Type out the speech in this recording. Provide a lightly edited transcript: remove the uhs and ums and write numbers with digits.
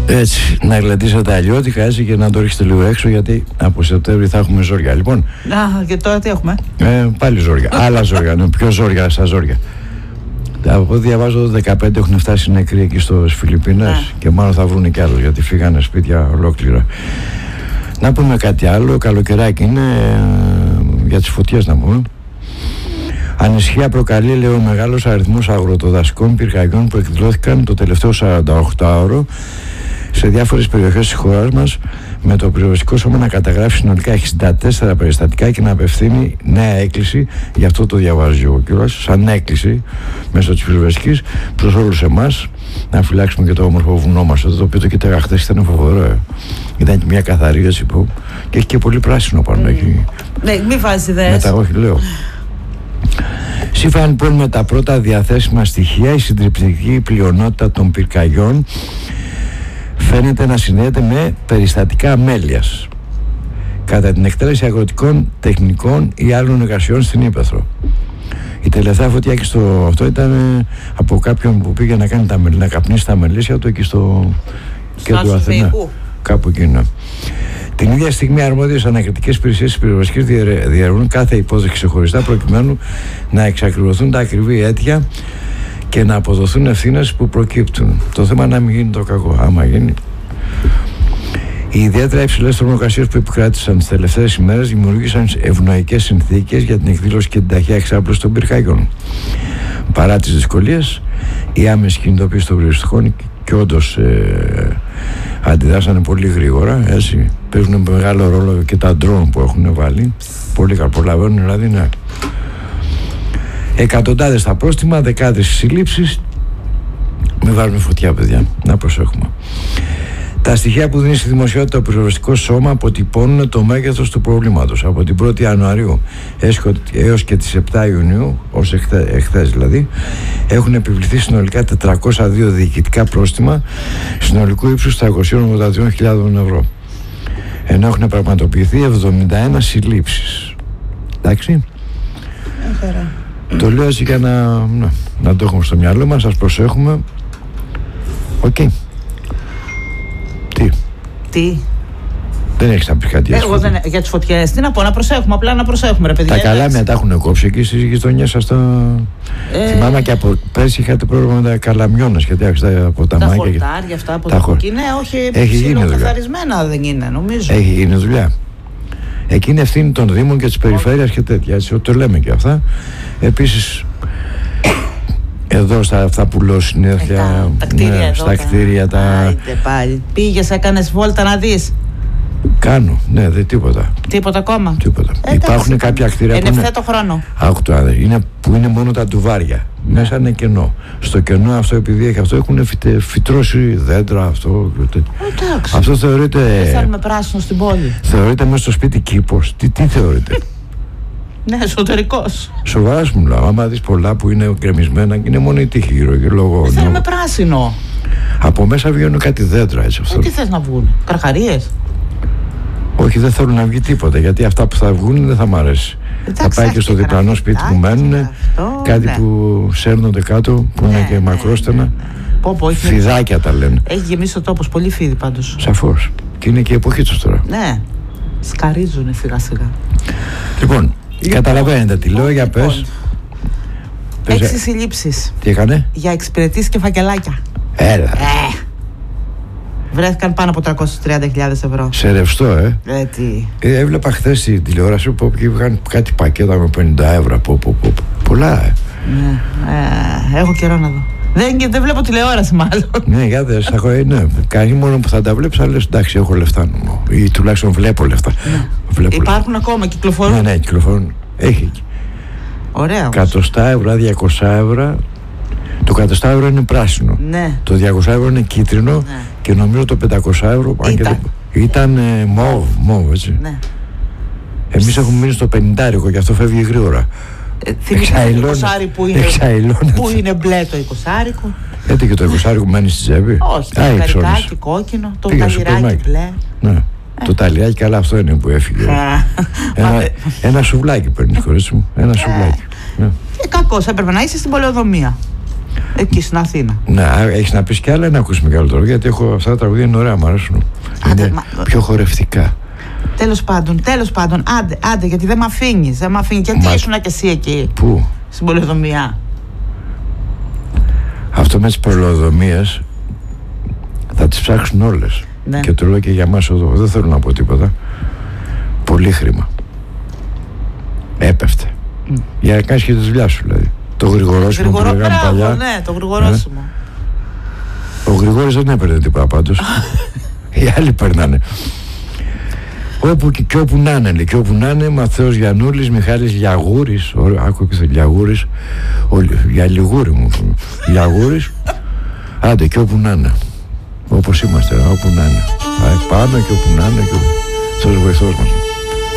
Έτσι, να γλεντήσετε τα αλλιώτικα έτσι και να το ρίξετε λίγο έξω, γιατί από Σεπτέμβρη θα έχουμε ζόρια. Λοιπόν. Και τώρα τι έχουμε? Πάλι ζόρια. Άλλα ζόρια. Πιο ζόρια στα ζόρια. Από ό,τι διαβάζω, 15 έχουν φτάσει νεκροί εκεί στις Φιλιππίνες και μάλλον θα βρουν κι άλλους, γιατί φύγανε σπίτια ολόκληρα. Να πούμε κάτι άλλο. Καλοκαιράκι είναι για τις φωτιές, να πούμε. Ανησυχία προκαλεί, λέει, ο μεγάλος αριθμός αγροτοδασικών πυρκαγιών που εκδηλώθηκαν το τελευταίο 48ωρο σε διάφορες περιοχές της χώρας μας, με το πυροσβεστικό σώμα να καταγράφει συνολικά 64 περιστατικά και να απευθύνει νέα έκκληση, γι' αυτό το διαβάζω εγώ κιόλας, σαν έκκληση μέσω της πυροσβεστικής προς όλους εμάς, να φυλάξουμε και το όμορφο βουνό μας, το οποίο το κοίταγα χθες, ήταν φοβερό. Ήταν και μια καθαρή έτσι που και έχει και πολύ πράσινο πάνω. Ναι, μη βάζει ιδέες. Όχι, λέω. Σύμφωνα λοιπόν με τα πρώτα διαθέσιμα στοιχεία, η συντριπτική πλειονότητα των πυρκαγιών φαίνεται να συνδέεται με περιστατικά αμέλειας κατά την εκτέλεση αγροτικών, τεχνικών ή άλλων εργασιών στην ύπαιθρο. Η τελευταία φωτιά και στο αυτό ήταν από κάποιον που πήγε να κάνει να καπνίσει τα μελίσια του εκεί στο κέντρο Αθηνά, κάπου εκείνο. Την ίδια στιγμή, αρμόδιες ανακριτικές υπηρεσίες της πυροσβεστικής διερευνούν κάθε υπόθεση ξεχωριστά, προκειμένου να εξακριβωθούν τα ακριβή αίτια και να αποδοθούν ευθύνες που προκύπτουν. Το θέμα να μην γίνει το κακό. Άμα γίνει. Οι ιδιαίτερα υψηλές θερμοκρασίες που επικράτησαν τις τελευταίες ημέρες δημιούργησαν ευνοϊκές συνθήκες για την εκδήλωση και την ταχεία εξάπλωση των πυρκαγιών. Παρά τις δυσκολίες, η άμεση κινητοποίηση των πυροσβεστικών και όντως αντιδράσανε πολύ γρήγορα. Έτσι. Παίζουν μεγάλο ρόλο και τα ντρόν που έχουν βάλει. Πολύ καρπολαβαίνουν, δηλαδή, ναι. Εκατοντάδες τα πρόστιμα, δεκάδες συλλήψεις. Μην βάλουμε φωτιά, παιδιά, να προσέχουμε. Τα στοιχεία που δίνει στη δημοσιότητα το πυροσβεστικό σώμα αποτυπώνουν το μέγεθος του προβλήματος. Από την 1η Ιανουαρίου έως και τις 7 Ιουνίου, ως εχθές δηλαδή, έχουν επιβληθεί συνολικά 402 διοικητικά πρόστιμα συνολικού ύψους 382.000 ευρώ. Ενώ έχουν πραγματοποιηθεί 71 συλλήψεις. Εντάξει. Το λέω έτσι για να το έχουμε στο μυαλό μας, σας προσέχουμε. Οκ. Τι. Δεν έχεις να πεις κάτι για τις φωτιές. Τι να πω, να προσέχουμε, απλά να προσέχουμε, ρε παιδιά. Τα καλάμια τα έχουν κόψει εκεί στις γειτονιές σας. Θυμάμαι και από πέρσι είχατε πρόβλημα με τα καλαμιώνες, γιατί άρχισε από τα μάκια. Τα χορτάρια αυτά από τα κοκκινέ, όχι ψιλοκαθαρισμένα δεν είναι, νομίζω. Έχει γίνει δουλειά. Εκεί είναι ευθύνη των Δήμων και της Περιφέρειας και τέτοια, έτσι, το λέμε και αυτά. Επίσης, εδώ στα αυτά που λέω συνέχεια, στα κτίρια τα... πάλι. Πήγες, έκανες βόλτα να δεις? Κάνω, ναι, δεν τίποτα. Τίποτα ακόμα? Τίποτα. Υπάρχουν κάποια κτίρια που είναι... το χρόνο. Που είναι μόνο τα ντουβάρια. Μέσα είναι κενό. Στο κενό αυτό, επειδή έχει αυτό, έχουν φυτρώσει δέντρα, αυτό. Αυτό θεωρείται... Δεν θέλουμε πράσινο στην πόλη. Θεωρείται μέσα στο σπίτι κήπος. Τι θεωρείται? Ναι, εσωτερικός. Σοβαρά σου μιλάω. Άμα δεις πολλά που είναι γκρεμισμένα και είναι μόνο η τύχη γύρω. Δεν θέλουμε πράσινο. Από μέσα βγαίνουν κάτι δέντρα, έτσι αυτό. Τι θες να βγουν, καρχαρίες? Όχι, δεν θέλουν να βγει τίποτα, γιατί αυτά που θα βγουν δεν θα μ' αρέσει. Θα πάει και στο διπλανό σπίτι που μένουν, κάτι που σέρνονται κάτω, που είναι και μακρόστενα. Φιδάκια τα λένε. Έχει γεμίσει ο τόπος, πολύ φίδι πάντως. Σαφώς. Και είναι και η εποχή τους τώρα. Ναι, σκαρίζουνε σιγά σιγά. Λοιπόν, καταλαβαίνετε τι λέω, για πες. 6 συλλήψεις. Τι έκανε? Για εξυπηρετήσεις και φακελάκια. Έλα. Βρέθηκαν πάνω από 330.000 ευρώ. Σε ρευστό, τι. Έβλεπα χθες στη τηλεόραση που είχαν κάτι πακέτα με 50 ευρώ. Πολλά, Ναι, έχω καιρό να δω. Δεν βλέπω τηλεόραση μάλλον. Ναι, για δες, κάνει μόνο που θα τα βλέπεις, αλλά λες εντάξει, έχω λεφτά ή τουλάχιστον βλέπω λεφτά. Υπάρχουν ακόμα, κυκλοφορούν. Ναι, κυκλοφορούν. Έχει. Ωραία. 100 ευρώ, 200 ευρώ. Το 100 ευρώ είναι πράσινο. Ναι. Το 200 ευρώ είναι κίτρινο. Ναι. Και νομίζω το 500 ευρώ ήταν μόβ, έτσι. Ναι. Εμείς έχουμε μείνει στο 50, γι' αυτό φεύγει γρήγορα. Εξαϊλώνει. Πού είναι μπλε το 20άρικο? Έτσι και το 20άρικο μένει στη τσέπη. Όχι, το ταλιράκι κόκκινο, το ταλιράκι μπλε. Ναι. Το ταλιράκι, καλά, αυτό είναι που έφυγε. Ένα σουβλάκι παίρνει, κορίτσι μου. Ένα σουβλάκι. Κακώς, έπρεπε να είσαι στην πολεοδομία. Εκεί στην Αθήνα. Ναι, έχεις να πεις κι άλλα, να ακούσουμε κι άλλο τώρα, γιατί έχω αυτά τα τραγούδια είναι ωραία, μου αρέσουν. Είναι πιο χορευτικά. Τέλος πάντων, άντε, γιατί δεν με αφήνεις. Γιατί ήσουν και εσύ εκεί? Πού? Στην πολεοδομία. Αυτό με τις πολεοδομίες θα τις ψάξουν όλες. Ναι. Και το λέω και για μας εδώ. Δεν θέλω να πω τίποτα. Πολύ χρήμα έπεφτε για να κάνεις και τη δουλειά σου, δηλαδή. Το γρηγορόσιμο που λέγαμε παλιά. Ναι, το γρηγορόσιμο. Ο Γρηγόρης δεν έπαιρνε τίποτα πάντως. Οι άλλοι περνάνε. Όπου και όπου να είναι, λέει, και όπου να είναι, Μαθαίος Γιαννούλης, Μιχάλης Λιαγούρης, άκου και το Λιαγούρης, για λιγούρι μου, Λιαγούρης, άντε και όπου να είναι, όπως είμαστε, όπου να είναι, πάμε και όπου να είναι, και αυτός βοηθός μας.